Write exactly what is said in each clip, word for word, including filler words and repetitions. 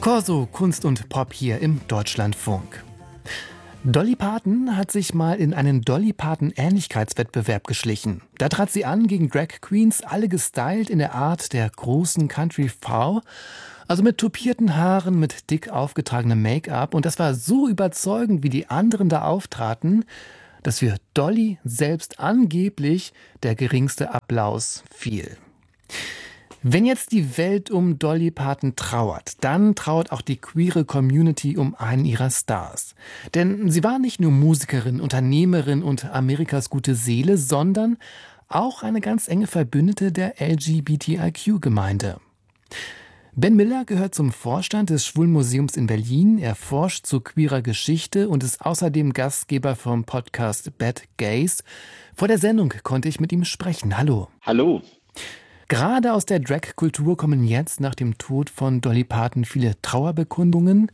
Corso, Kunst und Pop hier im Deutschlandfunk. Dolly Parton hat sich mal in einen Dolly Parton-Ähnlichkeitswettbewerb geschlichen. Da trat sie an gegen Drag Queens, alle gestylt in der Art der großen Country-Frau. Also mit tupierten Haaren, mit dick aufgetragenem Make-up. Und das war so überzeugend, wie die anderen da auftraten, dass für Dolly selbst angeblich der geringste Applaus fiel. Wenn jetzt die Welt um Dolly Parton trauert, dann trauert auch die queere Community um einen ihrer Stars. Denn sie war nicht nur Musikerin, Unternehmerin und Amerikas gute Seele, sondern auch eine ganz enge Verbündete der L G B T I Q-Gemeinde. Ben Miller gehört zum Vorstand des Schwulenmuseums in Berlin. Er forscht zu queerer Geschichte und ist außerdem Gastgeber vom Podcast Bad Gays. Vor der Sendung konnte ich mit ihm sprechen. Hallo. Hallo. Gerade aus der Drag-Kultur kommen jetzt nach dem Tod von Dolly Parton viele Trauerbekundungen.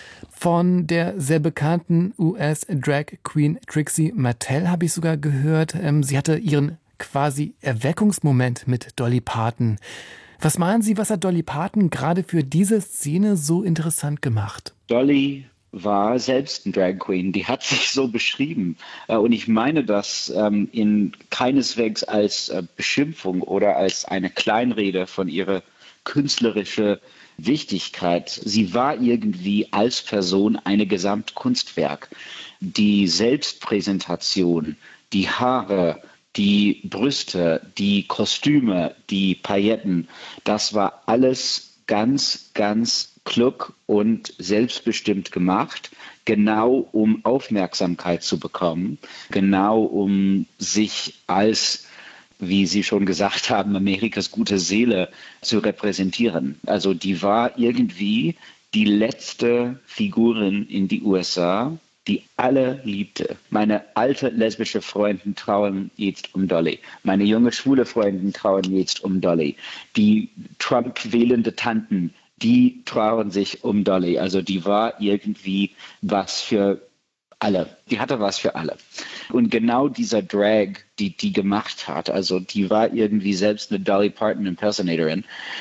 Von der sehr bekannten U S-Drag-Queen Trixie Mattel habe ich sogar gehört, ähm, sie hatte ihren quasi Erweckungsmoment mit Dolly Parton. Was meinen Sie, was hat Dolly Parton gerade für diese Szene so interessant gemacht? Dolly war selbst ein Drag Queen, die hat sich so beschrieben. Und ich meine das ähm, in keineswegs als äh, Beschimpfung oder als eine Kleinrede von ihrer künstlerischen Wichtigkeit. Sie war irgendwie als Person eine Gesamtkunstwerk. Die Selbstpräsentation, die Haare, die Brüste, die Kostüme, die Pailletten, das war alles ganz, ganz klug und selbstbestimmt gemacht, genau um Aufmerksamkeit zu bekommen, genau um sich als, wie Sie schon gesagt haben, Amerikas gute Seele zu repräsentieren. Also die war irgendwie die letzte Figurin in die U S A, die alle liebte. Meine alte lesbische Freundin trauern jetzt um Dolly. Meine junge schwule Freundin trauern jetzt um Dolly. Die Trump-wählende Tanten, die trauern sich um Dolly. Also die war irgendwie was für alle. Die hatte was für alle. Und genau dieser Drag, die die gemacht hat, also die war irgendwie selbst eine Dolly Parton Impersonatorin,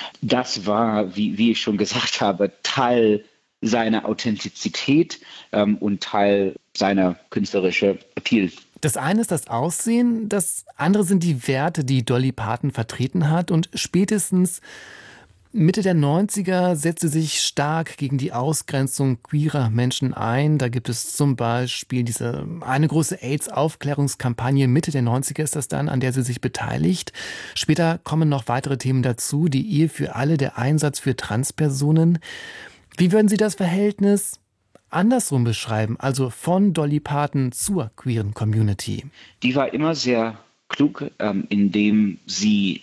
das war, wie, wie ich schon gesagt habe, Teil seiner Authentizität ähm, und Teil seiner künstlerischen Appeal. Das eine ist das Aussehen, das andere sind die Werte, die Dolly Parton vertreten hat. Und spätestens Mitte der neunziger setzte sich stark gegen die Ausgrenzung queerer Menschen ein. Da gibt es zum Beispiel diese eine große AIDS-Aufklärungskampagne. Mitte der neunziger ist das dann, an der sie sich beteiligt. Später kommen noch weitere Themen dazu. Die Ehe für alle, der Einsatz für Transpersonen. Wie würden Sie das Verhältnis andersrum beschreiben, also von Dolly Parton zur queeren Community? Die war immer sehr klug, ähm, indem sie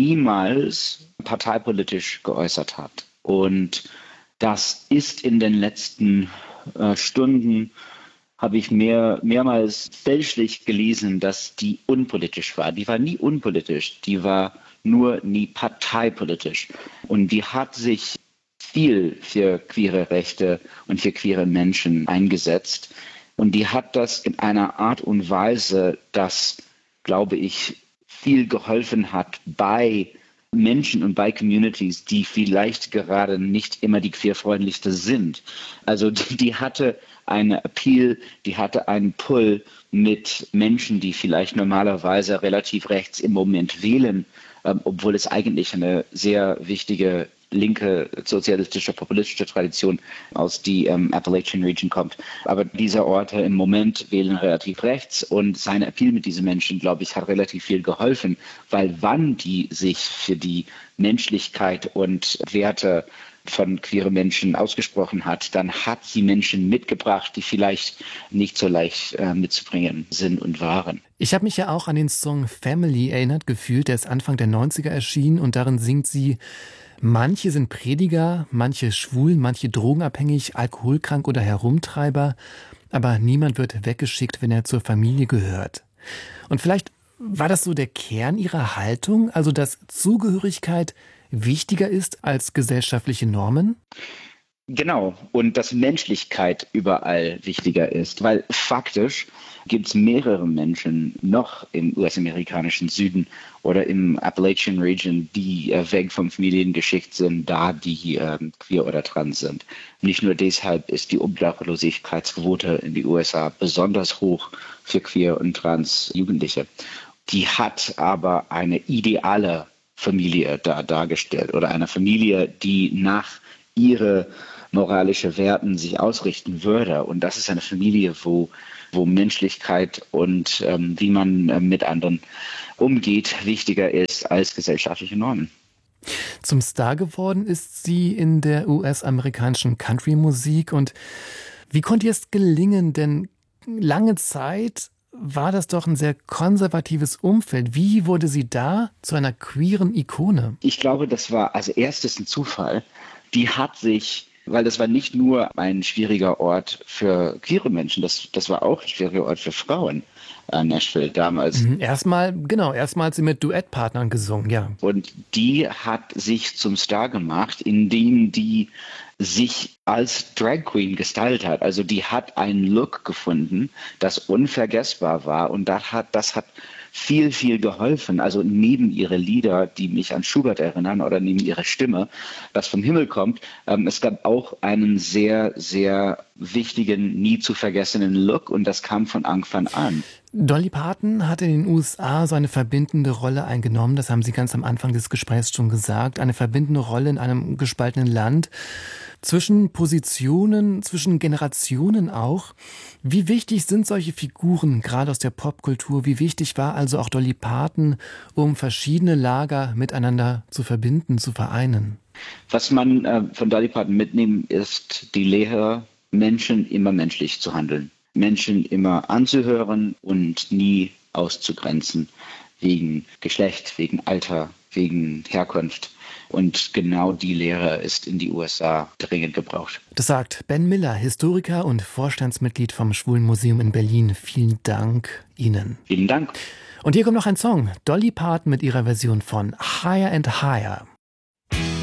niemals parteipolitisch geäußert hat. Und das ist in den letzten äh, Stunden, habe ich mehr, mehrmals fälschlich gelesen, dass die unpolitisch war. Die war nie unpolitisch, die war nur nie parteipolitisch. Und die hat sich viel für queere Rechte und für queere Menschen eingesetzt. Und die hat das in einer Art und Weise, das, glaube ich, viel geholfen hat bei Menschen und bei Communities, die vielleicht gerade nicht immer die queerfreundlichste sind. Also die, die hatte einen Appeal, die hatte einen Pull mit Menschen, die vielleicht normalerweise relativ rechts im Moment wählen, ähm, obwohl es eigentlich eine sehr wichtige linke, sozialistische, populistische Tradition aus die ähm, Appalachian Region kommt. Aber diese Orte im Moment wählen relativ rechts und sein Appeal mit diesen Menschen, glaube ich, hat relativ viel geholfen, weil wann die sich für die Menschlichkeit und Werte von queeren Menschen ausgesprochen hat, dann hat sie Menschen mitgebracht, die vielleicht nicht so leicht äh, mitzubringen sind und waren. Ich habe mich ja auch an den Song Family erinnert gefühlt, der ist Anfang der neunziger erschienen und darin singt sie: Manche sind Prediger, manche schwul, manche drogenabhängig, alkoholkrank oder Herumtreiber, aber niemand wird weggeschickt, wenn er zur Familie gehört. Und vielleicht war das so der Kern ihrer Haltung, also dass Zugehörigkeit wichtiger ist als gesellschaftliche Normen? Genau, und dass Menschlichkeit überall wichtiger ist, weil faktisch gibt es mehrere Menschen noch im U S-amerikanischen Süden oder im Appalachian Region, die äh, weg vom Familiengeschicht sind, da die äh, queer oder trans sind. Nicht nur deshalb ist die Obdachlosigkeitsquote in die U S A besonders hoch für queer und trans Jugendliche. Die hat aber eine ideale Familie da dargestellt oder eine Familie, die nach ihre moralische Werten sich ausrichten würde. Und das ist eine Familie, wo, wo Menschlichkeit und ähm, wie man äh, mit anderen umgeht, wichtiger ist als gesellschaftliche Normen. Zum Star geworden ist sie in der U S-amerikanischen Country-Musik. Und wie konnte ihr es gelingen? Denn lange Zeit war das doch ein sehr konservatives Umfeld. Wie wurde sie da zu einer queeren Ikone? Ich glaube, das war als erstes ein Zufall. Die hat sich, weil das war nicht nur ein schwieriger Ort für queere Menschen, das, das war auch ein schwieriger Ort für Frauen, äh, Nashville damals. Mhm, erstmal, genau, erstmal hat sie mit Duettpartnern gesungen, ja. Und die hat sich zum Star gemacht, indem die sich als Drag Queen gestylt hat. Also die hat einen Look gefunden, das unvergessbar war, und das hat, das hat viel, viel geholfen. Also neben ihre Lieder, die mich an Schubert erinnern, oder neben ihre Stimme, das vom Himmel kommt, ähm, es gab auch einen sehr, sehr wichtigen, nie zu vergessenen Look, und das kam von Anfang an. Dolly Parton hat in den U S A so eine verbindende Rolle eingenommen, das haben Sie ganz am Anfang des Gesprächs schon gesagt, eine verbindende Rolle in einem gespaltenen Land, zwischen Positionen, zwischen Generationen auch. Wie wichtig sind solche Figuren, gerade aus der Popkultur? Wie wichtig war also auch Dolly Parton, um verschiedene Lager miteinander zu verbinden, zu vereinen? Was man äh, von Dolly Parton mitnehmen, ist die Lehre, Menschen immer menschlich zu handeln. Menschen immer anzuhören und nie auszugrenzen, wegen Geschlecht, wegen Alter, wegen Herkunft. Und genau die Lehre ist in die U S A dringend gebraucht. Das sagt Ben Miller, Historiker und Vorstandsmitglied vom Schwulenmuseum in Berlin. Vielen Dank Ihnen. Vielen Dank. Und hier kommt noch ein Song. Dolly Parton mit ihrer Version von Higher and Higher.